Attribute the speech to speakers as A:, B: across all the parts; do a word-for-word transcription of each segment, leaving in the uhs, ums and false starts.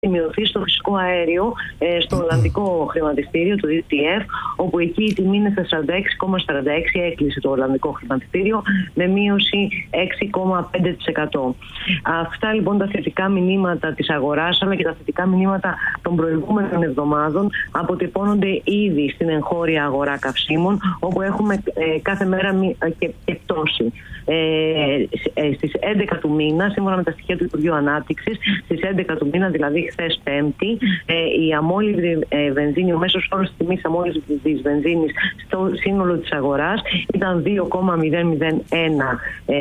A: μειωθεί στο φυσικό αέριο, στο Ολλανδικό χρηματιστήριο, το ντι τι εφ, όπου εκεί η τιμή είναι στα σαράντα έξι κόμμα σαράντα έξι, έκλεισε το Ολλανδικό χρηματιστήριο με μείωση έξι κόμμα πέντε τοις εκατό. Αυτά λοιπόν τα θετικά μηνύματα της αγοράς, αλλά και τα θετικά μηνύματα των προηγούμενων εβδομάδων αποτυπώνονται ήδη στην εγχώρια αγορά καυσίμων, όπου έχουμε ε, κάθε μέρα και, και πτώση. Ε, ε, στις έντεκα του μήνα, σύμφωνα με τα στοιχεία του Υπουργείου Ανάπτυξης, στις έντεκα του μήνα, δηλαδή χθες Πέμπτη, ε, η αμόλυβδη ε, βενζίνη, ο μέσος όρος τιμής αμόλυβδης βενζίνης στο σύνολο της αγοράς ήταν δύο κόμμα μηδέν μηδέν ένα ε,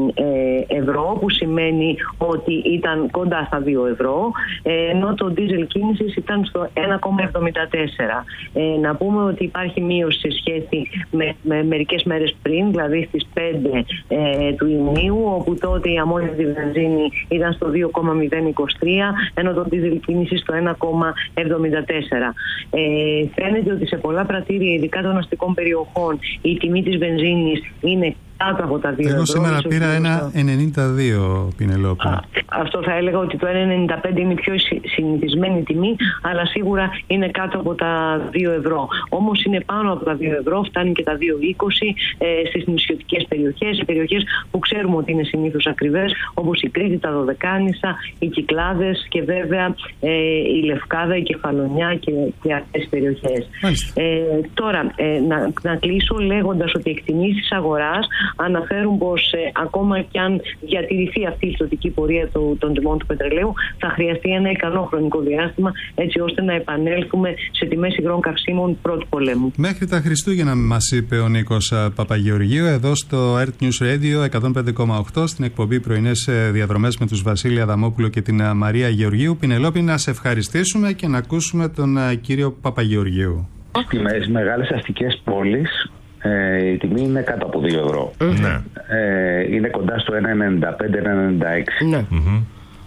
A: ε, ευρώ, που σημαίνει ότι ήταν κοντά στα δύο ευρώ, ε, ενώ το ντίζελ κίνησης ήταν στο ένα κόμμα εβδομήντα τέσσερα. Ε, να πούμε ότι υπάρχει μείωση σε σχέση με, με μερικές μέρες πριν, δηλαδή στις πέντε ε, του Ιουνίου, όπου τότε η αμόλυβδη βενζίνη ήταν στο δύο κόμμα μηδέν είκοσι τρία, ενώ το ντίζελ κίνηση στο ένα κόμμα εβδομήντα τέσσερα. Ε, φαίνεται ότι σε πολλά πρατήρια, ειδικά των αστικών περιοχών, η τιμή της βενζίνης είναι κάτω από τα δύο ευρώ.
B: Εγώ σήμερα πήρα ένα ενενήντα δύο, Πινελόπη.
A: Αυτό θα έλεγα ότι το ένα ενενήντα πέντε είναι η πιο συνηθισμένη τιμή, αλλά σίγουρα είναι κάτω από τα δύο ευρώ. Όμως είναι πάνω από τα δύο ευρώ, φτάνει και τα δύο είκοσι ε, στις νησιωτικές περιοχές, σε περιοχές που ξέρουμε ότι είναι συνήθως ακριβές, όπως η Κρήτη, τα Δωδεκάνησα, οι Κυκλάδες και βέβαια ε, η Λευκάδα, η Κεφαλονιά και, και αυτές τις περιοχές. Ε, τώρα, ε, να, να κλείσω λέγοντας ότι οι εκτιμήσεις αγοράς αναφέρουν πως ε, ακόμα και αν διατηρηθεί αυτή η πτωτική πορεία του, των τιμών του πετρελαίου, θα χρειαστεί ένα ικανό χρονικό διάστημα, έτσι ώστε να επανέλθουμε σε τιμές υγρών καυσίμων πρώτου πολέμου.
B: Μέχρι τα Χριστούγεννα, μας είπε ο Νίκος Παπαγεωργίου, εδώ στο Earth News Radio εκατόν πέντε κόμμα οκτώ, στην εκπομπή Πρωινές Διαδρομές με τους Βασίλη Αδαμόπουλο και την Μαρία Γεωργίου. Πινελόπη, να σε ευχαριστήσουμε και να ακούσουμε τον κύριο Παπαγεωργίου.
C: Στις μεγάλες αστικές πόλεις Ε, η τιμή είναι κάτω από δύο ευρώ. Mm-hmm. Ε, είναι κοντά στο ένα ενενήντα πέντε ένα ενενήντα έξι. Mm-hmm.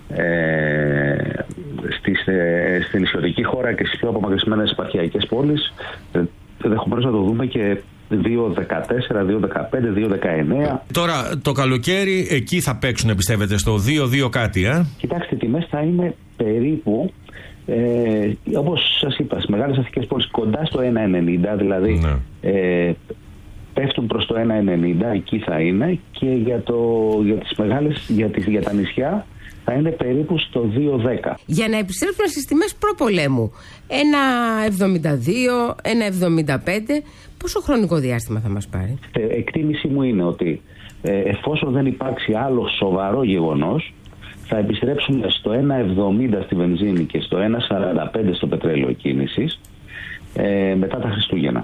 C: Ε, στις, ε, στην νησιωτική χώρα και στις πιο απομακρυσμένες επαρχιακές πόλεις ε, ενδεχομένως να το δούμε και δύο δεκατέσσερα, δύο δεκαπέντε, δύο δεκαεννέα.
D: Τώρα το καλοκαίρι εκεί θα παίξουν, πιστεύετε, στο δύο δύο κάτι, ε?
C: Κοιτάξτε, οι τιμές θα είναι περίπου Ε, όπως σας είπα, στις μεγάλες αστικές πόλεις κοντά στο ένα ενενήντα, δηλαδή ναι. ε, πέφτουν προς το ένα ενενήντα, εκεί θα είναι, και για, το, για τις μεγάλες, για, τις, για τα νησιά θα είναι περίπου στο δύο δέκα.
E: Για να επιστρέψουμε στις τιμές προπολέμου, ένα εβδομήντα δύο, ένα εβδομήντα πέντε, πόσο χρονικό διάστημα θα μας πάρει?
C: Ε, εκτίμηση μου είναι ότι ε, εφόσον δεν υπάρξει άλλο σοβαρό γεγονός, θα επιστρέψουμε στο ένα εβδομήντα στη βενζίνη και στο ένα σαράντα πέντε στο πετρέλαιο κίνησης ε, μετά τα Χριστούγεννα.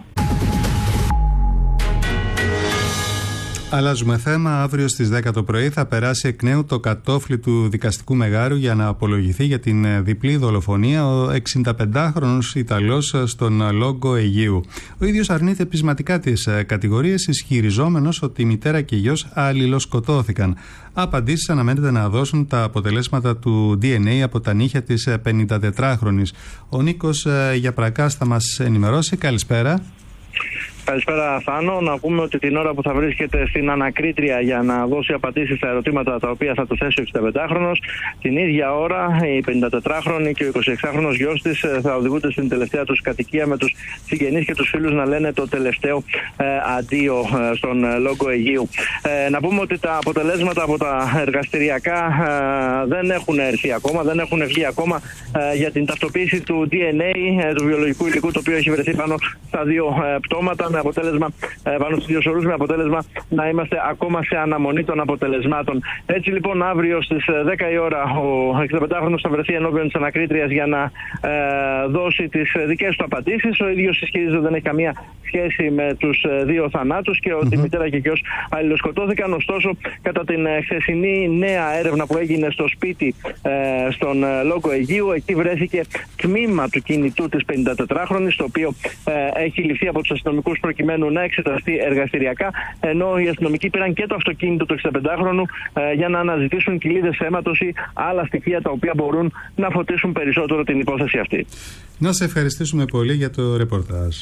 B: Αλλάζουμε θέμα. Αύριο στις δέκα το πρωί θα περάσει εκ νέου το κατόφλι του δικαστικού μεγάρου για να απολογηθεί για την διπλή δολοφονία ο εξηνταπεντάχρονος Ιταλός στον Λόγκο Αιγαίου. Ο ίδιος αρνείται πεισματικά τις κατηγορίες, ισχυριζόμενος ότι η μητέρα και η γιος αλληλοσκοτώθηκαν. Απαντήσεις αναμένεται να δώσουν τα αποτελέσματα του ντι εν έι από τα νύχια της πενηντατετράχρονης. Ο Νίκος Γιαπρακάς θα μας ενημερώσει. Καλησπέρα.
F: Καλησπέρα, Θάνο. Να πούμε ότι την ώρα που θα βρίσκεται στην ανακρίτρια για να δώσει απαντήσεις στα ερωτήματα τα οποία θα του θέσει ο εξηνταπεντάχρονος, την ίδια ώρα η πενηντατετράχρονη και ο εικοσιεξάχρονος γιος της θα οδηγούνται στην τελευταία τους κατοικία με τους συγγενείς και τους φίλους να λένε το τελευταίο ε, αντίο ε, στον Λόγκο Αιγαίου. Ε, να πούμε ότι τα αποτελέσματα από τα εργαστηριακά ε, δεν έχουν έρθει ακόμα, δεν έχουν βγει ακόμα ε, για την ταυτοποίηση του ντι εν έι, ε, του βιολογικού υλικού, το οποίο έχει βρεθεί πάνω στα δύο ε, πτώματα, με αποτέλεσμα, πάνω στους δύο σωρούς, με αποτέλεσμα να είμαστε ακόμα σε αναμονή των αποτελεσμάτων. Έτσι λοιπόν, αύριο στις δέκα η ώρα ο εξηνταπεντάχρονος θα βρεθεί ενώπιον της ανακρίτριας για να ε, δώσει τις δικές του απαντήσεις. Ο ίδιος ισχυρίζεται ότι δεν έχει καμία σχέση με τους δύο θανάτους και ότι mm-hmm. η μητέρα και ο γιος αλληλοσκοτώθηκαν. Ωστόσο, κατά την χθεσινή νέα έρευνα που έγινε στο σπίτι ε, στον Λόγκο Αιγαίου, εκεί βρέθηκε τμήμα του κινητού της πενηντατετράχρονης, το οποίο ε, έχει ληφθεί από τους αστυνομικούς προκειμένου να εξεταστεί εργαστηριακά, ενώ οι αστυνομικοί πήραν και το αυτοκίνητο του εξηνταπεντάχρονου ε, για να αναζητήσουν κοιλίδες αίματος ή άλλα στοιχεία τα οποία μπορούν να φωτίσουν περισσότερο την υπόθεση αυτή.
B: Να σε ευχαριστήσουμε πολύ για το ρεπορτάζ.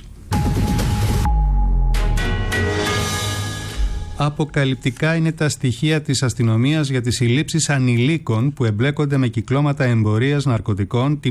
B: Αποκαλυπτικά είναι τα στοιχεία της αστυνομίας για τις συλλήψεις ανηλίκων που εμπλέκονται με κυκλώματα εμπορίας ναρκωτικών,